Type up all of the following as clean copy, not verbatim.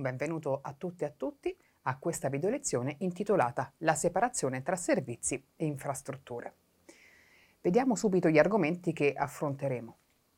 benvenuto a tutte e a tutti a questa video lezione intitolata La separazione tra servizi e infrastrutture. Vediamo subito gli argomenti che affronteremo.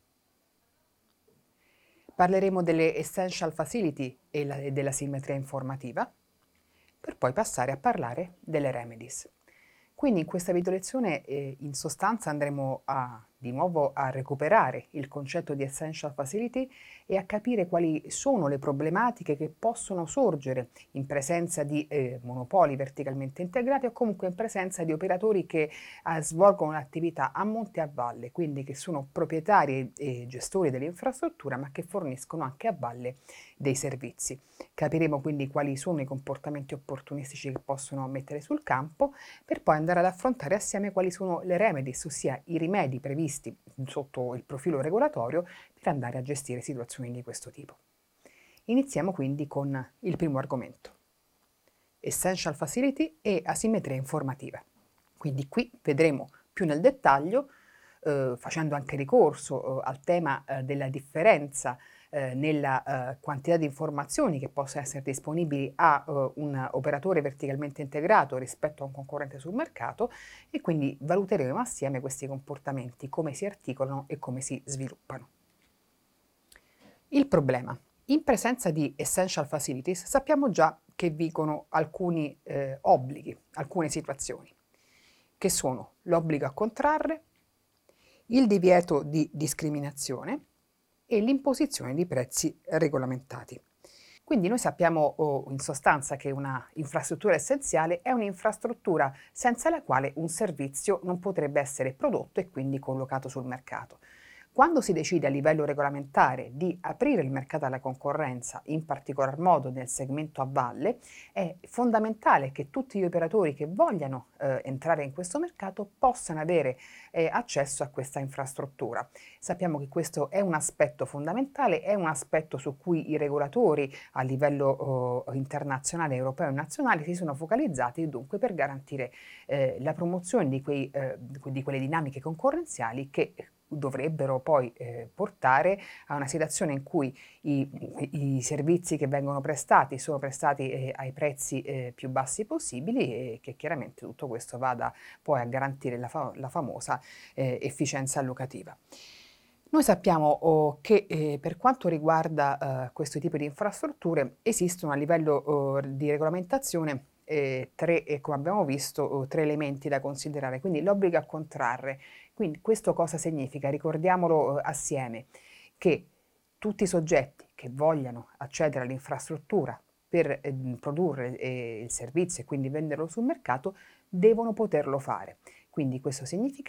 Parleremo delle Essential Facility e della simmetria informativa, per poi passare a parlare delle Remedies. Quindi in questa video lezione in sostanza andremo di nuovo a recuperare il concetto di Essential Facility e a capire quali sono le problematiche che possono sorgere in presenza di monopoli verticalmente integrati o comunque in presenza di operatori che svolgono l'attività a monte e a valle, quindi che sono proprietari e gestori dell'infrastruttura ma che forniscono anche a valle dei servizi. Capiremo quindi quali sono i comportamenti opportunistici che possono mettere sul campo per poi andare ad affrontare assieme quali sono le remedies, ossia i rimedi previsti sotto il profilo regolatorio per andare a gestire situazioni di questo tipo. Iniziamo quindi con il primo argomento: Essential Facility e asimmetria informativa. Quindi qui vedremo più nel dettaglio, facendo anche ricorso al tema della differenza nella quantità di informazioni che possono essere disponibili a un operatore verticalmente integrato rispetto a un concorrente sul mercato, e quindi valuteremo assieme questi comportamenti, come si articolano e come si sviluppano. Il problema: in presenza di Essential Facilities sappiamo già che vigono alcuni obblighi, alcune situazioni, che sono l'obbligo a contrarre, il divieto di discriminazione e l'imposizione di prezzi regolamentati. Quindi noi sappiamo in sostanza che una infrastruttura essenziale è un'infrastruttura senza la quale un servizio non potrebbe essere prodotto e quindi collocato sul mercato. Quando si decide a livello regolamentare di aprire il mercato alla concorrenza, in particolar modo nel segmento a valle, è fondamentale che tutti gli operatori che vogliano entrare in questo mercato possano avere accesso a questa infrastruttura. Sappiamo che questo è un aspetto fondamentale, è un aspetto su cui i regolatori a livello internazionale, europeo e nazionale si sono focalizzati dunque per garantire la promozione di quelle dinamiche concorrenziali che dovrebbero poi portare a una situazione in cui i servizi che vengono prestati sono prestati ai prezzi più bassi possibili, e che chiaramente tutto questo vada poi a garantire la famosa efficienza allocativa. Noi sappiamo che per quanto riguarda questo tipo di infrastrutture esistono a livello di regolamentazione come abbiamo visto, tre elementi da considerare. Quindi l'obbligo a contrarre. Quindi questo cosa significa? Ricordiamolo assieme, che tutti i soggetti che vogliano accedere all'infrastruttura per produrre il servizio e quindi venderlo sul mercato devono poterlo fare. Quindi questo significa